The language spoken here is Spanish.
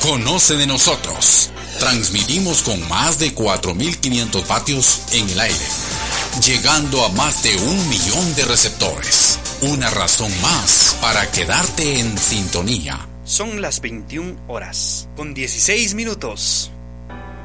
Conoce de nosotros. Transmitimos con más de 4.500 vatios en el aire, llegando a más de 1 millón de receptores. Una razón más para quedarte en sintonía. Son las 21 horas, con 16 minutos.